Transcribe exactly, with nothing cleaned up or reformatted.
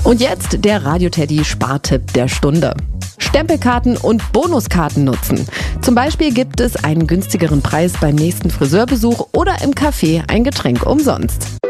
Und jetzt der Radio-Teddy-Spartipp der Stunde. Stempelkarten und Bonuskarten nutzen. Zum Beispiel gibt es einen günstigeren Preis beim nächsten Friseurbesuch oder im Café ein Getränk umsonst.